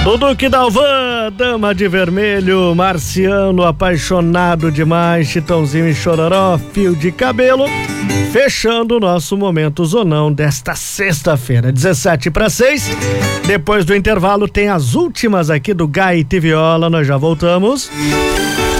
Duque Dalvan, Dama de Vermelho, Marciano, Apaixonado Demais, Chitãozinho e Chororó, Fio de Cabelo, fechando o nosso Momento Zonão desta sexta-feira, 17:06. Depois do intervalo tem as últimas aqui do Gaita e Viola, nós já voltamos.